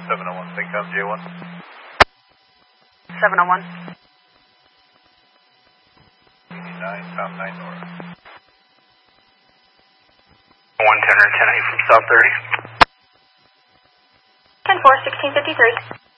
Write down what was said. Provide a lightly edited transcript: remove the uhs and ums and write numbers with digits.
701, Bigtown J1. 701. 9, Tom 9 North. 110 or 10 from South 30. 10-4, 1653.